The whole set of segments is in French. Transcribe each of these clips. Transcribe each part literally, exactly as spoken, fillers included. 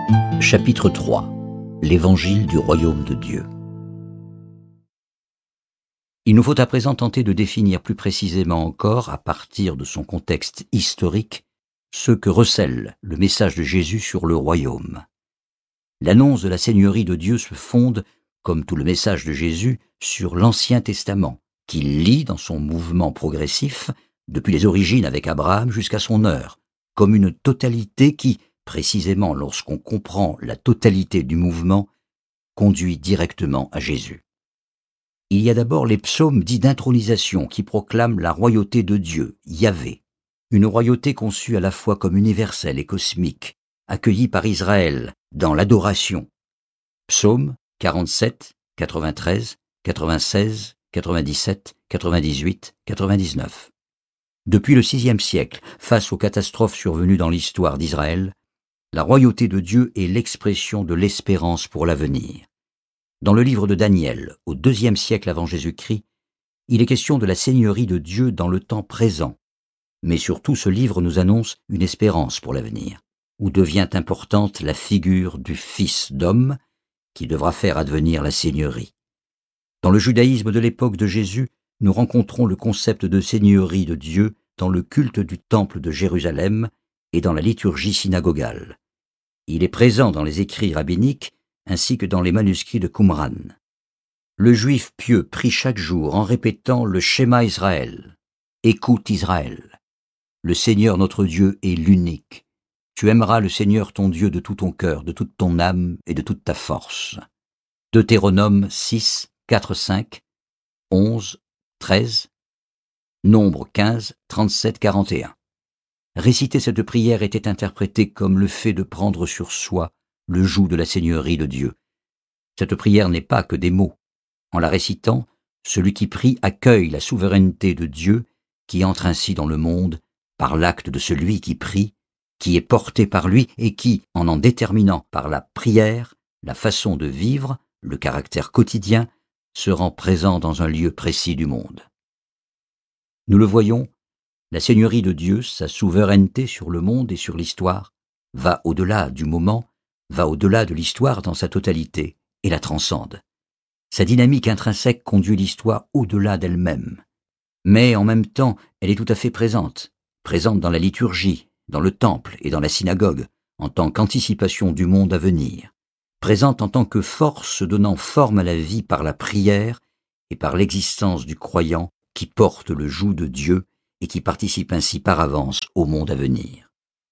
Chapitre trois. L'Évangile du royaume de Dieu. Il nous faut à présent tenter de définir plus précisément encore, à partir de son contexte historique, ce que recèle le message de Jésus sur le royaume. L'annonce de la Seigneurie de Dieu se fonde, comme tout le message de Jésus, sur l'Ancien Testament, qu'il lit dans son mouvement progressif, depuis les origines avec Abraham jusqu'à son heure, comme une totalité qui, précisément lorsqu'on comprend la totalité du mouvement, conduit directement à Jésus. Il y a d'abord les psaumes dits d'intronisation qui proclament la royauté de Dieu, Yahvé, une royauté conçue à la fois comme universelle et cosmique, accueillie par Israël dans l'adoration. Psaumes quarante-sept, quatre-vingt-treize, quatre-vingt-seize, quatre-vingt-dix-sept, quatre-vingt-dix-huit, quatre-vingt-dix-neuf. Depuis le sixième siècle, face aux catastrophes survenues dans l'histoire d'Israël, la royauté de Dieu est l'expression de l'espérance pour l'avenir. Dans le livre de Daniel, au deuxième siècle avant Jésus-Christ, il est question de la seigneurie de Dieu dans le temps présent. Mais surtout, ce livre nous annonce une espérance pour l'avenir, où devient importante la figure du Fils d'homme qui devra faire advenir la seigneurie. Dans le judaïsme de l'époque de Jésus, nous rencontrons le concept de seigneurie de Dieu dans le culte du temple de Jérusalem et dans la liturgie synagogale. Il est présent dans les écrits rabbiniques ainsi que dans les manuscrits de Qumran. Le juif pieux prie chaque jour en répétant le Shema Israël. Écoute Israël. Le Seigneur notre Dieu est l'unique. Tu aimeras le Seigneur ton Dieu de tout ton cœur, de toute ton âme et de toute ta force. Deutéronome six, quatre, cinq, onze, treize, Nombre quinze, trente-sept, quarante et un. Réciter cette prière était interprété comme le fait de prendre sur soi le joug de la Seigneurie de Dieu. Cette prière n'est pas que des mots. En la récitant, celui qui prie accueille la souveraineté de Dieu qui entre ainsi dans le monde par l'acte de celui qui prie, qui est porté par lui et qui, en en déterminant par la prière la façon de vivre, le caractère quotidien, se rend présent dans un lieu précis du monde. Nous le voyons, la Seigneurie de Dieu, sa souveraineté sur le monde et sur l'histoire, va au-delà du moment, va au-delà de l'histoire dans sa totalité et la transcende. Sa dynamique intrinsèque conduit l'histoire au-delà d'elle-même. Mais en même temps, elle est tout à fait présente, présente dans la liturgie, dans le temple et dans la synagogue, en tant qu'anticipation du monde à venir, présente en tant que force donnant forme à la vie par la prière et par l'existence du croyant qui porte le joug de Dieu et qui participe ainsi par avance au monde à venir.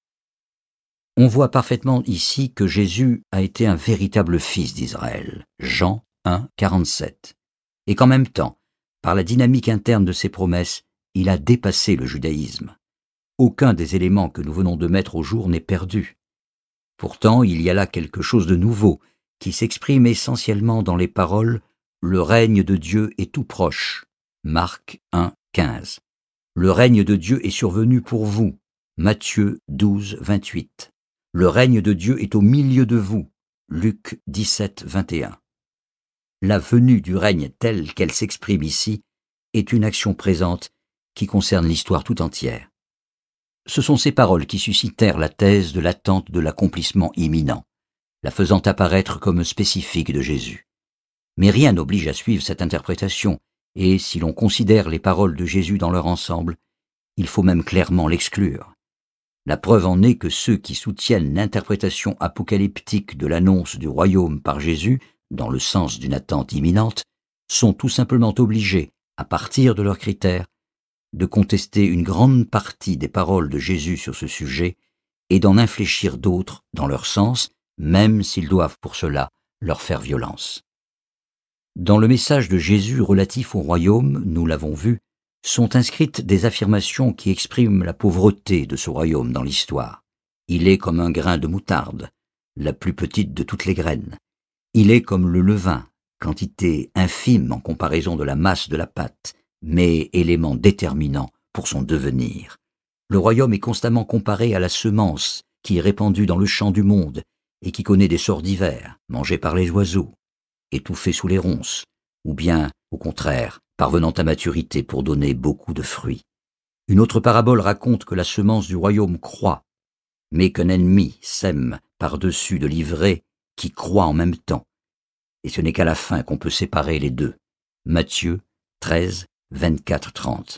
On voit parfaitement ici que Jésus a été un véritable fils d'Israël, Jean un, quarante-sept, et qu'en même temps, par la dynamique interne de ses promesses, il a dépassé le judaïsme. Aucun des éléments que nous venons de mettre au jour n'est perdu. Pourtant, il y a là quelque chose de nouveau qui s'exprime essentiellement dans les paroles « Le règne de Dieu est tout proche » Marc un, quinze. Le règne de Dieu est survenu pour vous. Matthieu douze, vingt-huit. Le règne de Dieu est au milieu de vous. Luc dix-sept, vingt et un. La venue du règne telle qu'elle s'exprime ici est une action présente qui concerne l'histoire tout entière. Ce sont ces paroles qui suscitèrent la thèse de l'attente de l'accomplissement imminent, la faisant apparaître comme spécifique de Jésus. Mais rien n'oblige à suivre cette interprétation, et si l'on considère les paroles de Jésus dans leur ensemble, il faut même clairement l'exclure. La preuve en est que ceux qui soutiennent l'interprétation apocalyptique de l'annonce du royaume par Jésus, dans le sens d'une attente imminente, sont tout simplement obligés, à partir de leurs critères, de contester une grande partie des paroles de Jésus sur ce sujet et d'en infléchir d'autres dans leur sens, même s'ils doivent pour cela leur faire violence. Dans le message de Jésus relatif au royaume, nous l'avons vu, sont inscrites des affirmations qui expriment la pauvreté de ce royaume dans l'histoire. Il est comme un grain de moutarde, la plus petite de toutes les graines. Il est comme le levain, quantité infime en comparaison de la masse de la pâte, mais élément déterminant pour son devenir. Le royaume est constamment comparé à la semence qui est répandue dans le champ du monde et qui connaît des sorts divers, mangée par les oiseaux, étouffée sous les ronces, ou bien, au contraire, parvenant à maturité pour donner beaucoup de fruits. Une autre parabole raconte que la semence du royaume croît, mais qu'un ennemi sème par-dessus de l'ivraie qui croît en même temps. Et ce n'est qu'à la fin qu'on peut séparer les deux. Matthieu treize, vingt-quatre, trente.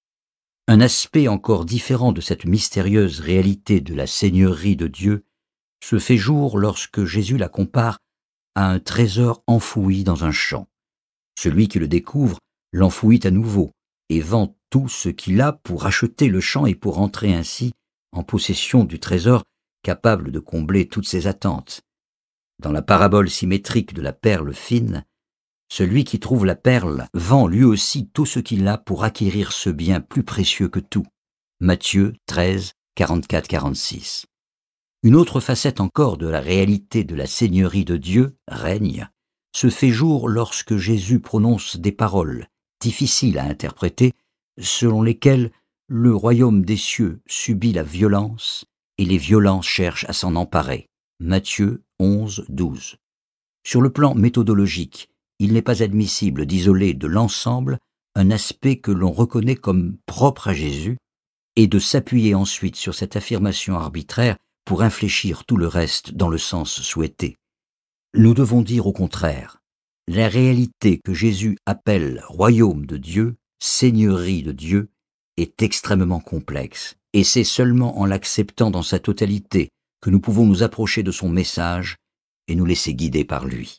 Un aspect encore différent de cette mystérieuse réalité de la Seigneurie de Dieu se fait jour lorsque Jésus la compare à un trésor enfoui dans un champ. Celui qui le découvre l'enfouit à nouveau et vend tout ce qu'il a pour acheter le champ et pour entrer ainsi en possession du trésor capable de combler toutes ses attentes. Dans la parabole symétrique de la perle fine, celui qui trouve la perle vend lui aussi tout ce qu'il a pour acquérir ce bien plus précieux que tout. Matthieu treize, quarante-quatre, quarante-six. Une autre facette encore de la réalité de la Seigneurie de Dieu, règne, se fait jour lorsque Jésus prononce des paroles difficiles à interpréter, selon lesquelles le royaume des cieux subit la violence et les violents cherchent à s'en emparer. Matthieu onze, douze. Sur le plan méthodologique, il n'est pas admissible d'isoler de l'ensemble un aspect que l'on reconnaît comme propre à Jésus et de s'appuyer ensuite sur cette affirmation arbitraire pour infléchir tout le reste dans le sens souhaité. Nous devons dire au contraire, la réalité que Jésus appelle royaume de Dieu, seigneurie de Dieu, est extrêmement complexe, et c'est seulement en l'acceptant dans sa totalité que nous pouvons nous approcher de son message et nous laisser guider par lui.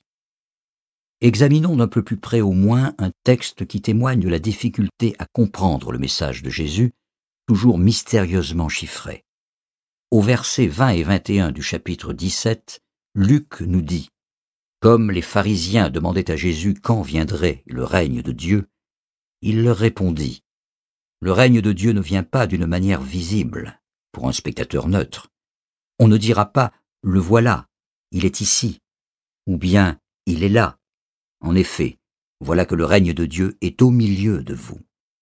Examinons d'un peu plus près au moins un texte qui témoigne de la difficulté à comprendre le message de Jésus, toujours mystérieusement chiffré. Au verset vingt et vingt et un du chapitre dix-sept, Luc nous dit « Comme les pharisiens demandaient à Jésus quand viendrait le règne de Dieu, il leur répondit « Le règne de Dieu ne vient pas d'une manière visible, pour un spectateur neutre. On ne dira pas « Le voilà, il est ici » ou bien « Il est là ». En effet, voilà que le règne de Dieu est au milieu de vous. »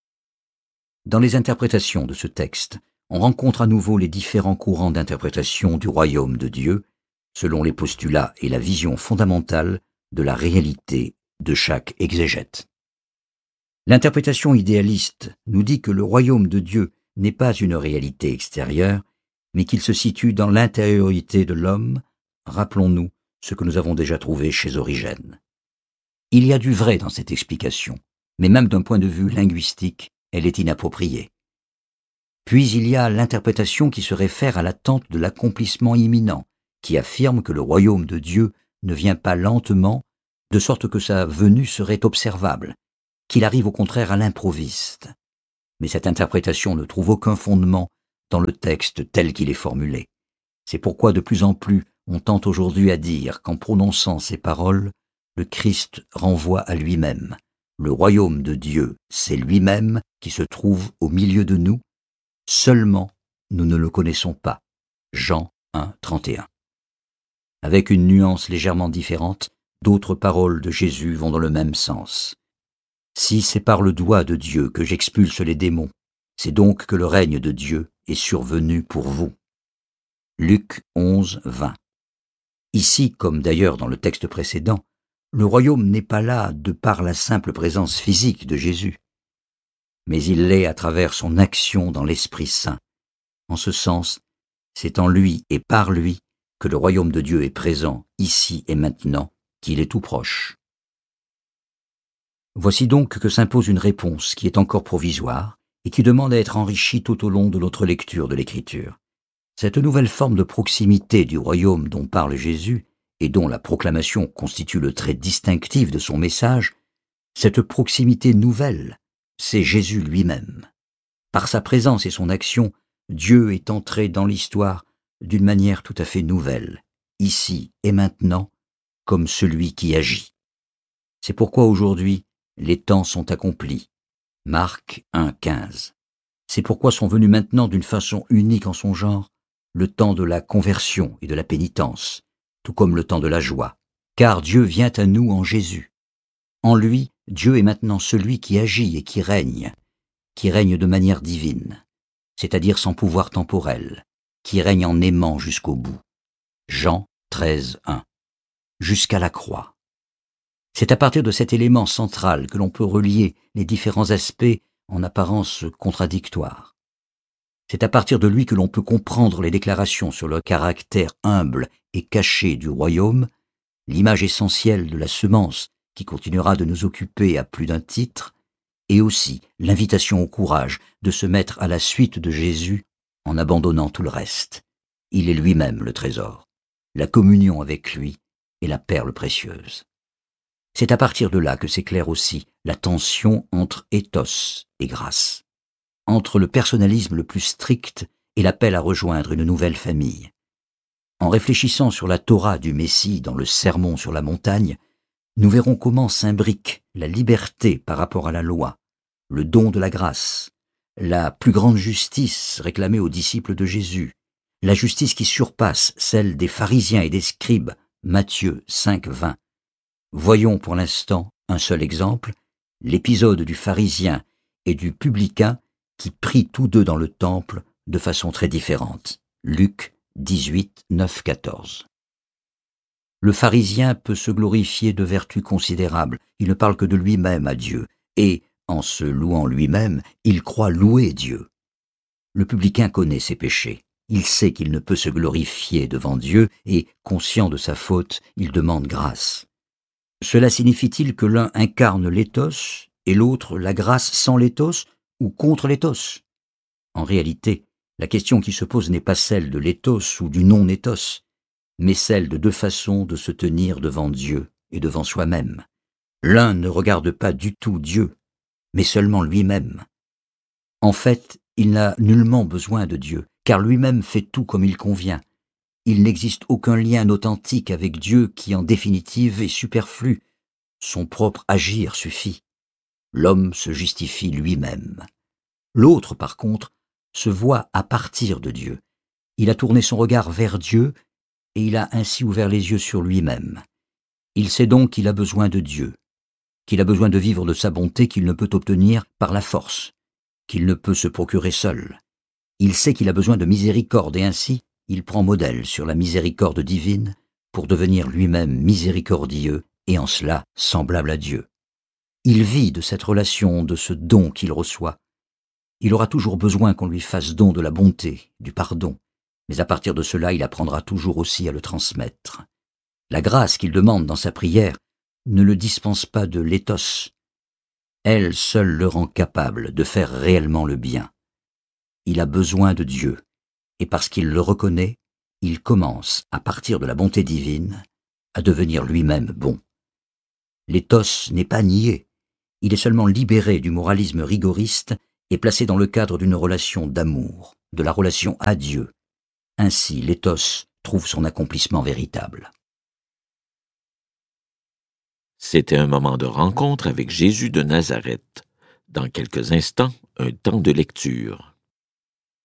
Dans les interprétations de ce texte, on rencontre à nouveau les différents courants d'interprétation du royaume de Dieu, selon les postulats et la vision fondamentale de la réalité de chaque exégète. L'interprétation idéaliste nous dit que le royaume de Dieu n'est pas une réalité extérieure, mais qu'il se situe dans l'intériorité de l'homme. Rappelons-nous ce que nous avons déjà trouvé chez Origène. Il y a du vrai dans cette explication, mais même d'un point de vue linguistique, elle est inappropriée. Puis il y a l'interprétation qui se réfère à l'attente de l'accomplissement imminent, qui affirme que le royaume de Dieu ne vient pas lentement, de sorte que sa venue serait observable, qu'il arrive au contraire à l'improviste. Mais cette interprétation ne trouve aucun fondement dans le texte tel qu'il est formulé. C'est pourquoi de plus en plus on tente aujourd'hui à dire qu'en prononçant ces paroles, le Christ renvoie à lui-même. Le royaume de Dieu, c'est lui-même qui se trouve au milieu de nous, seulement nous ne le connaissons pas. Jean un, trente et un. Avec une nuance légèrement différente, d'autres paroles de Jésus vont dans le même sens. Si c'est par le doigt de Dieu que j'expulse les démons, c'est donc que le règne de Dieu est survenu pour vous. Luc onze, vingt. Ici, comme d'ailleurs dans le texte précédent, le royaume n'est pas là de par la simple présence physique de Jésus, mais il l'est à travers son action dans l'Esprit Saint. En ce sens, c'est en lui et par lui que le royaume de Dieu est présent ici et maintenant, qu'il est tout proche. Voici donc que s'impose une réponse qui est encore provisoire et qui demande à être enrichie tout au long de notre lecture de l'Écriture. Cette nouvelle forme de proximité du royaume dont parle Jésus et dont la proclamation constitue le trait distinctif de son message, cette proximité nouvelle, c'est Jésus lui-même. Par sa présence et son action, Dieu est entré dans l'histoire d'une manière tout à fait nouvelle, ici et maintenant, comme celui qui agit. C'est pourquoi aujourd'hui, les temps sont accomplis. Marc un, quinze. C'est pourquoi sont venus maintenant d'une façon unique en son genre le temps de la conversion et de la pénitence, tout comme le temps de la joie, car Dieu vient à nous en Jésus. En lui, Dieu est maintenant celui qui agit et qui règne, qui règne de manière divine, c'est-à-dire sans pouvoir temporel, qui règne en aimant jusqu'au bout. Jean treize, un. Jusqu'à la croix. C'est à partir de cet élément central que l'on peut relier les différents aspects en apparence contradictoires. C'est à partir de lui que l'on peut comprendre les déclarations sur le caractère humble et caché du royaume, l'image essentielle de la semence qui continuera de nous occuper à plus d'un titre, et aussi l'invitation au courage de se mettre à la suite de Jésus en abandonnant tout le reste. Il est lui-même le trésor, la communion avec lui est la perle précieuse. C'est à partir de là que s'éclaire aussi la tension entre ethos et grâce, entre le personnalisme le plus strict et l'appel à rejoindre une nouvelle famille. En réfléchissant sur la Torah du Messie dans le Sermon sur la montagne, nous verrons comment s'imbrique la liberté par rapport à la loi, le don de la grâce, la plus grande justice réclamée aux disciples de Jésus, la justice qui surpasse celle des pharisiens et des scribes, Matthieu cinq, vingt. Voyons pour l'instant un seul exemple, l'épisode du pharisien et du publicain qui prient tous deux dans le temple de façon très différente. Luc dix-huit, neuf, quatorze. Le pharisien peut se glorifier de vertus considérables, il ne parle que de lui-même à Dieu, et, en se louant lui-même, il croit louer Dieu. Le publicain connaît ses péchés, il sait qu'il ne peut se glorifier devant Dieu, et, conscient de sa faute, il demande grâce. Cela signifie-t-il que l'un incarne l'éthos et l'autre la grâce sans l'éthos ou contre l'éthos? En réalité, la question qui se pose n'est pas celle de l'éthos ou du non-éthos, mais celle de deux façons de se tenir devant Dieu et devant soi-même. L'un ne regarde pas du tout Dieu, mais seulement lui-même. En fait, il n'a nullement besoin de Dieu, car lui-même fait tout comme il convient. Il n'existe aucun lien authentique avec Dieu qui, en définitive, est superflu. Son propre agir suffit. L'homme se justifie lui-même. L'autre, par contre, se voit à partir de Dieu. Il a tourné son regard vers Dieu et il a ainsi ouvert les yeux sur lui-même. Il sait donc qu'il a besoin de Dieu, qu'il a besoin de vivre de sa bonté qu'il ne peut obtenir par la force, qu'il ne peut se procurer seul. Il sait qu'il a besoin de miséricorde et ainsi, il prend modèle sur la miséricorde divine pour devenir lui-même miséricordieux et en cela semblable à Dieu. Il vit de cette relation, de ce don qu'il reçoit. Il aura toujours besoin qu'on lui fasse don de la bonté, du pardon, mais à partir de cela, il apprendra toujours aussi à le transmettre. La grâce qu'il demande dans sa prière ne le dispense pas de l'éthos. Elle seule le rend capable de faire réellement le bien. Il a besoin de Dieu, et parce qu'il le reconnaît, il commence, à partir de la bonté divine, à devenir lui-même bon. L'éthos n'est pas nié, il est seulement libéré du moralisme rigoriste et placé dans le cadre d'une relation d'amour, de la relation à Dieu. Ainsi, l'éthos trouve son accomplissement véritable. C'était un moment de rencontre avec Jésus de Nazareth. Dans quelques instants, un temps de lecture.